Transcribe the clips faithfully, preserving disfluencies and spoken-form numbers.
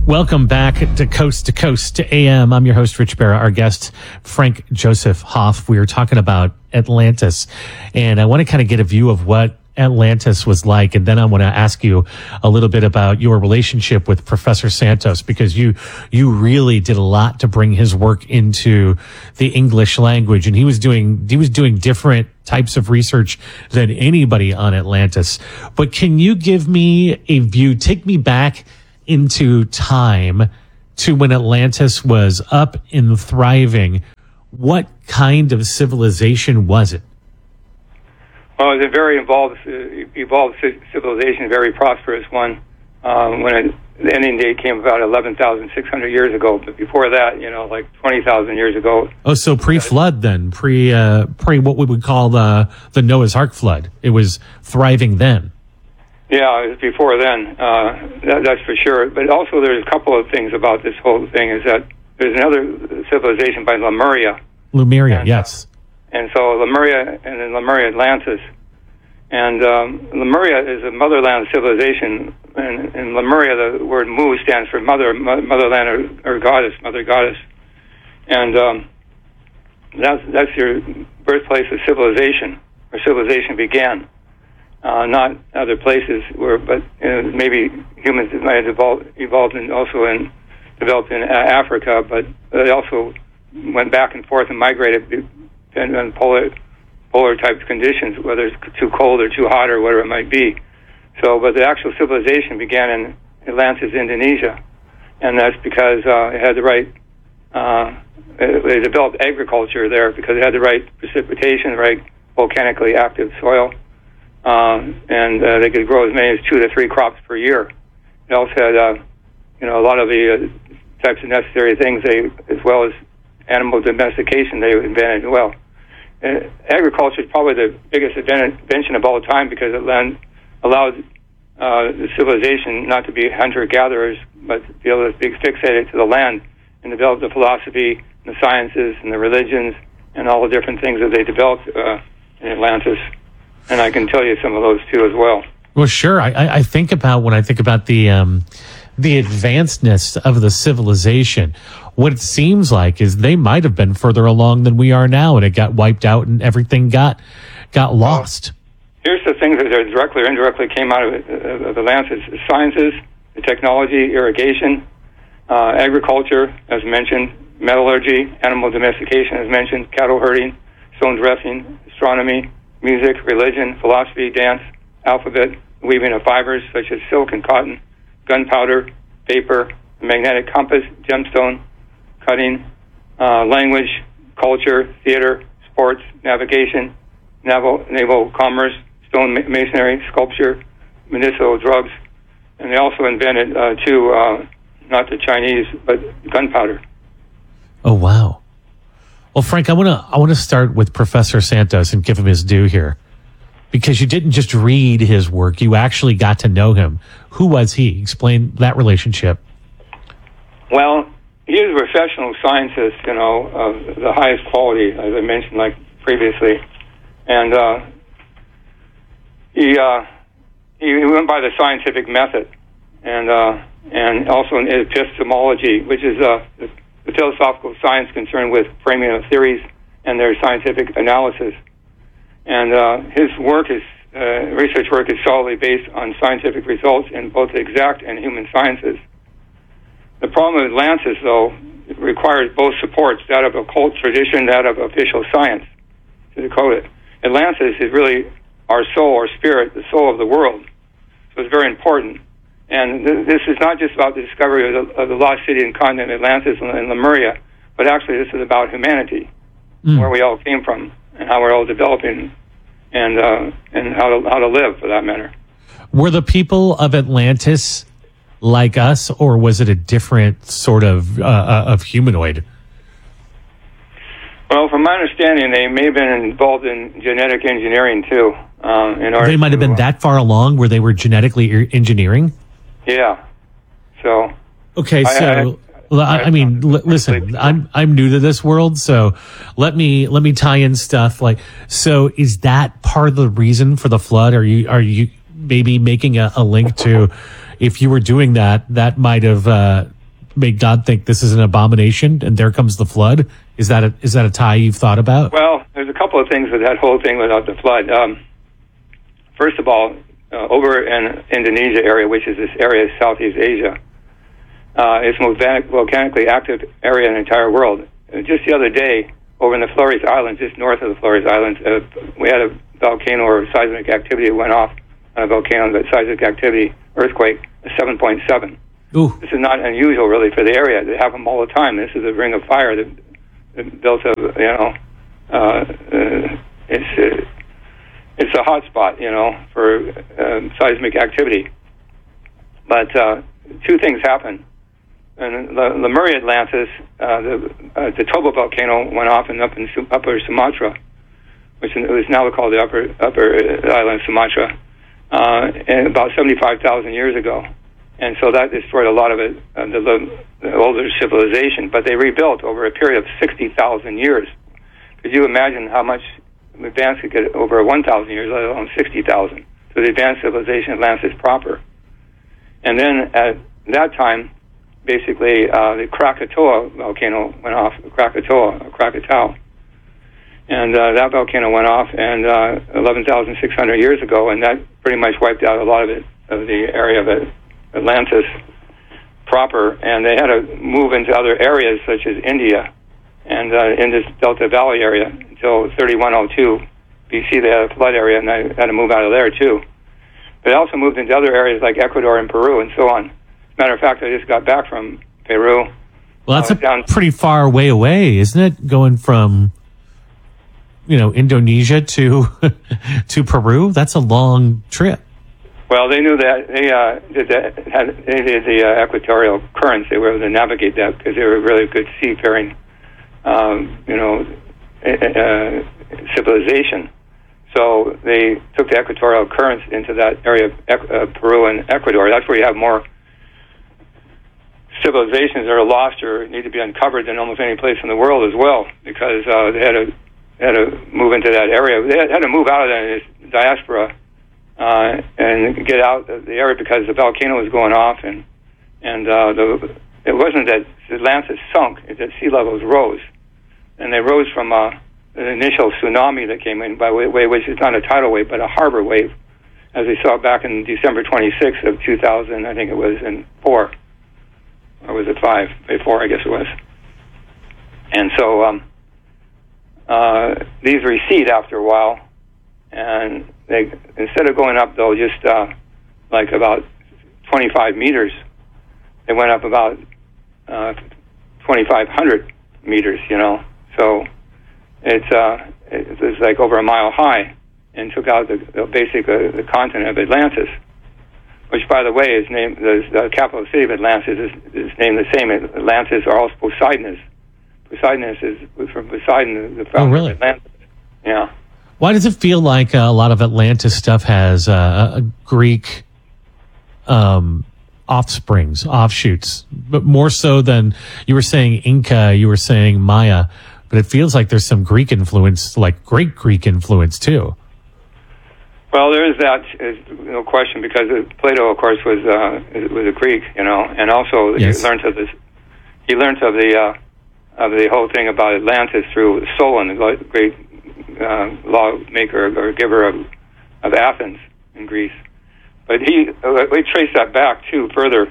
Welcome back to Coast to Coast to A M. I'm your host, Rich Barra. Our guest, Frank Joseph Hoff. We were talking about Atlantis, and I want to kind of get a view of what Atlantis was like, and then I want to ask you a little bit about your relationship with Professor Santos, because you you really did a lot to bring his work into the English language, and he was doing he was doing different types of research than anybody on Atlantis. But can you give me a view, take me back into time to when Atlantis was up and thriving? What kind of civilization was it? Well, it was a very evolved, uh, evolved civilization, a very prosperous one. Um, when it, the ending date came about eleven thousand six hundred years ago, but before that, you know, like twenty thousand years ago. Oh, so pre-flood then, pre, uh, pre what we would call the the Noah's Ark flood. It was thriving then. Yeah, it was before then. Uh, that, that's for sure. But also, there's a couple of things about this whole thing. Is that there's another civilization by Lemuria. Lemuria, and, yes. And so Lemuria and then Lemuria Atlantis. And um, Lemuria is a motherland civilization. And in Lemuria, the word Mu stands for mother, motherland or, or goddess, mother goddess. And um, that's, that's your birthplace of civilization, where civilization began. Uh, not other places where, but uh, maybe humans might have evolved, evolved in also in, developed in uh, Africa, but they also went back and forth and migrated depending on polar, polar type conditions, whether it's too cold or too hot or whatever it might be. So, but the actual civilization began in Atlantis, Indonesia, and that's because uh, it had the right, uh, they developed agriculture there because it had the right precipitation, the right volcanically active soil, uh, and uh, they could grow as many as two to three crops per year. It also had, uh, you know, a lot of the uh, types of necessary things, they, as well as animal domestication, they invented well. And agriculture is probably the biggest invention of all time because it lend, allowed uh, the civilization not to be hunter-gatherers, but to be able to be fixated to the land and develop the philosophy and the sciences and the religions and all the different things that they developed uh, in Atlantis. And I can tell you some of those too as well. Well, sure. I, I think about when I think about the um, the advancedness of the civilization, what it seems like is they might have been further along than we are now, and it got wiped out and everything got got lost. Well, here's the things that are directly or indirectly came out of, it, of Atlantis: the sciences, the technology, irrigation, uh, agriculture, as mentioned, metallurgy, animal domestication, as mentioned, cattle herding, stone dressing, astronomy, music, religion, philosophy, dance, alphabet, weaving of fibers such as silk and cotton, gunpowder, paper, magnetic compass, gemstone, cutting, uh, language, culture, theater, sports, navigation, naval, naval commerce, stone masonry, sculpture, medicinal drugs, and they also invented, uh, too, uh, not the Chinese, but gunpowder. Oh, wow. Well, Frank, I want to I want to start with Professor Santos and give him his due here, because you didn't just read his work; you actually got to know him. Who was he? Explain that relationship. Well, he was a professional scientist, you know, of the highest quality, as I mentioned, like previously, and uh, he uh, he went by the scientific method, and uh, and also in epistemology, which is uh, the the philosophical science concerned with framing of theories and their scientific analysis. And uh, his work is, uh, research work is solidly based on scientific results in both the exact and human sciences. The problem with Atlantis, though, requires both supports, that of occult tradition, that of official science, to decode it. Atlantis is really our soul, our spirit, the soul of the world. So it's very important. And th- this is not just about the discovery of the, of the lost city and continent, Atlantis and, and Lemuria, but actually this is about humanity, mm. where we all came from, and how we're all developing, and uh, and how to how to live, for that matter. Were the people of Atlantis like us, or was it a different sort of uh, of humanoid? Well, from my understanding, they may have been involved in genetic engineering too. Um, in order they might have to, been that far along where they were genetically engineering. Yeah. So. Okay. So, I, I, I, I mean, l- listen, I'm I'm new to this world, so let me let me tie in stuff like. So, is that part of the reason for the flood? Are you are you maybe making a, a link to, if you were doing that, that might have uh, made God think this is an abomination, and there comes the flood. Is that a, is that a tie you've thought about? Well, there's a couple of things with that whole thing without the flood. Um, first of all, uh, over in Indonesia area, which is this area of Southeast Asia, uh, it's the most volcanically active area in the entire world. Uh, just the other day, over in the Flores Islands, just north of the Flores Islands, uh, we had a volcano or seismic activity that went off on a volcano, that seismic activity, earthquake, seven point seven. Ooh. This is not unusual, really, for the area. They have them all the time. This is a ring of fire that, that built a, you know, uh, uh, it's uh, it's a hot spot, you know, for uh, seismic activity. But uh, two things happen. In the Lemuria Atlantis, uh, the uh, the Toba volcano went off in up in Su- Upper Sumatra, which is now called the Upper Upper Island of Sumatra, uh, and about seventy-five thousand years ago, and so that destroyed a lot of it, uh, the, the older civilization. But they rebuilt over a period of sixty thousand years. Could you imagine how much advance could get over one thousand years, let alone sixty thousand? So the advanced civilization of Atlantis proper, and then at that time, basically, uh, the Krakatoa volcano went off, Krakatoa, or Krakatau. And uh, that volcano went off and uh, eleven thousand six hundred years ago, and that pretty much wiped out a lot of it, of the area of it, Atlantis proper. And they had to move into other areas, such as India and uh, Indus Delta Valley area, until thirty-one oh two B C. They had a flood area, and they had to move out of there, too. But they also moved into other areas like Ecuador and Peru and so on. Matter of fact, I just got back from Peru. Well, that's uh, a down- pretty far way away, isn't it? Going from, you know, Indonesia to to Peru. That's a long trip. Well, they knew that they uh, did that. Had, they did the uh, equatorial currents. They were able to navigate that because they were really good seafaring, um, you know, uh, civilization. So they took the equatorial currents into that area of uh, Peru and Ecuador. That's where you have more civilizations that are lost or need to be uncovered than almost any place in the world as well, because uh, they had to they had to move into that area. They had, had to move out of the diaspora uh, and get out of the area because the volcano was going off, and and uh, the it wasn't that Atlantis sunk; it's that sea levels rose, and they rose from uh, an initial tsunami that came in by way, way which is not a tidal wave but a harbor wave, as we saw back in December twenty-sixth of two thousand, I think it was in four. Or was it five? Four, I guess it was. And so um, uh, these recede after a while, and they instead of going up, they'll just uh, like about twenty-five meters. They went up about uh, twenty-five hundred meters. You know, so it's uh, it was like over a mile high, and took out the, the basic uh, the continent of Atlantis. Which, by the way, is named the, the capital city of Atlantis is, is named the same. Atlantis, or also Poseidonus. Poseidonus is from Poseidon, the founder oh, really? of Atlantis. Yeah. Why does it feel like uh, a lot of Atlantis stuff has uh, a Greek um, offsprings, offshoots, but more so than you were saying Inca, you were saying Maya, but it feels like there's some Greek influence, like great Greek influence too. Well, there is that, is no question, because Plato, of course, was uh, was a Greek, you know, and also yes. he learned of this. He learned of the uh, of the whole thing about Atlantis through Solon, the great uh, lawmaker or giver of of Athens in Greece. But he uh, we trace that back too further.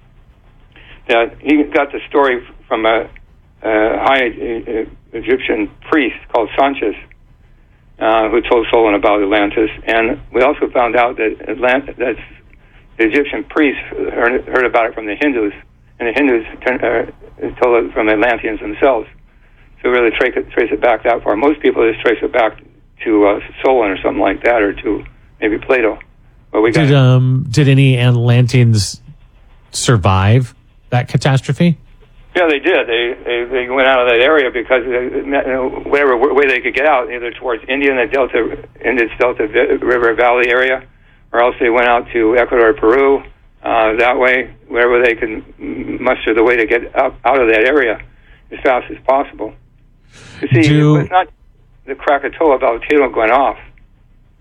That he got the story from a, a high Egyptian priest called Sanchez. Uh, who told Solon about Atlantis, and we also found out that Atlant- that the Egyptian priests heard, heard about it from the Hindus, and the Hindus turn, uh, told it from the Atlanteans themselves. So really trace it, trace it back that far. Most people just trace it back to uh, Solon or something like that, or to maybe Plato. But we got did um did any Atlanteans survive that catastrophe? Yeah, they did. They, they they went out of that area because they, you know, whatever way they could get out, either towards India and the Delta, Indus Delta River Valley area, or else they went out to Ecuador, Peru, uh, that way, wherever they could muster the way to get out, out of that area as fast as possible. You see, Do... it was not the Krakatoa volcano going off,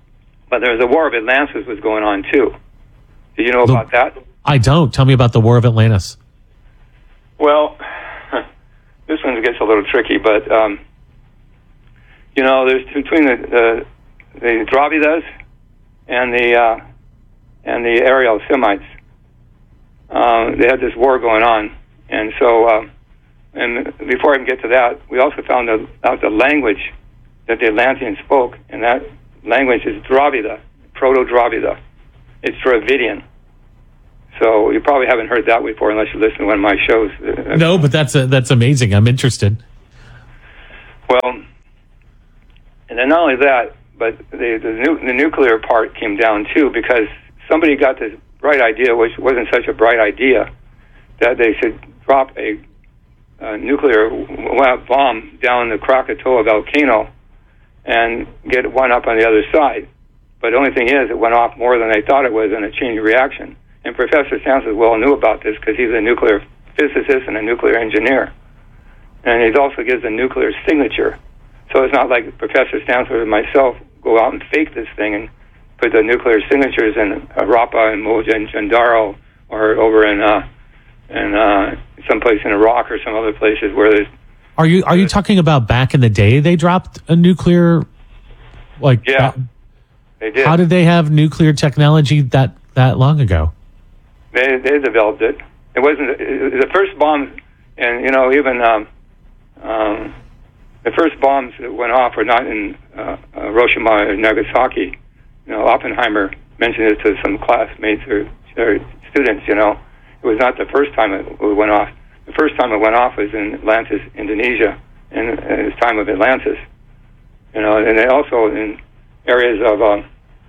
But there was a War of Atlantis was going on too. Did you know The- about that? I don't. Tell me about the War of Atlantis. Well, this one gets a little tricky, but um, you know, there's between the the, the Dravidas and the uh, and the Ariel Semites. Uh, they had this war going on, and so. Uh, And before I can get to that, we also found out the language that the Atlanteans spoke, and that language is Dravida, Proto-Dravida. It's Dravidian. So you probably haven't heard that before unless you listen to one of my shows. No, but that's a, that's amazing. I'm interested. Well, and then not only that, but the the, nu- the nuclear part came down too, because somebody got this bright idea, which wasn't such a bright idea, that they should drop a Uh, nuclear w- bomb down the Krakatoa volcano and get one up on the other side. But the only thing is, it went off more than they thought it was in a chain reaction. And Professor Stansfield well knew about this because he's a nuclear physicist and a nuclear engineer. And he also gives a nuclear signature. So it's not like Professor Stansfield and myself go out and fake this thing and put the nuclear signatures in uh, Rapa and Mohenjo-Daro or over in uh, and uh, someplace in Iraq or some other places where there's. Are you are you talking about back in the day they dropped a nuclear, like? Yeah, that, they did. How did they have nuclear technology that that long ago? They they developed it. It wasn't it, the first bomb, and you know even um, um, the first bombs that went off were not in uh, uh, Hiroshima or Nagasaki. You know, Oppenheimer mentioned it to some classmates or, or students. You know. It was not the first time it went off. The first time it went off was in Atlantis, Indonesia, in the time of Atlantis. You know, and then also in areas of uh,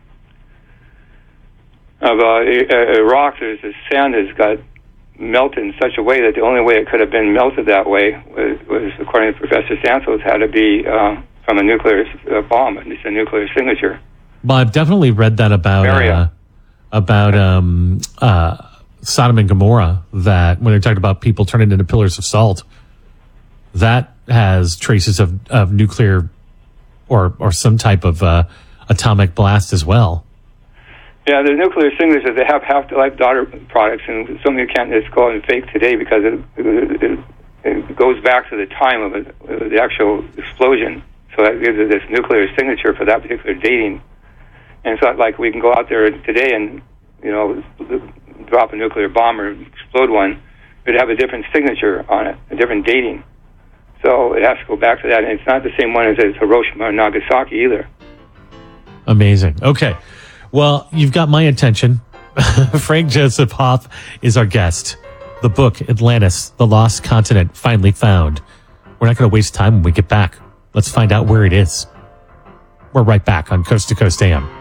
of uh, Iraq, there's this sand that's got melted in such a way that the only way it could have been melted that way was, was according to Professor Stansfield, had to be uh, from a nuclear uh, bomb, at least a nuclear signature. Well, I've definitely read that about uh, about um, uh, Sodom and Gomorrah, that when they're talking about people turning into pillars of salt, that has traces of, of nuclear or or some type of uh, atomic blast as well. Yeah, the nuclear signatures, they have half-life daughter products, and some you can't just go out and fake today because it, it, it goes back to the time of, it, of the actual explosion. So that gives it this nuclear signature for that particular dating. And it's not like we can go out there today and, you know, drop a nuclear bomb or explode one. It'd have a different signature on it, a different dating. So it has to go back to that. And it's not the same one as it's Hiroshima or Nagasaki either. Amazing. Okay. Well, you've got my attention. Frank Joseph Hoff is our guest. The book, Atlantis, The Lost Continent, Finally Found. We're not going to waste time when we get back. Let's find out where it is. We're right back on Coast to Coast A M.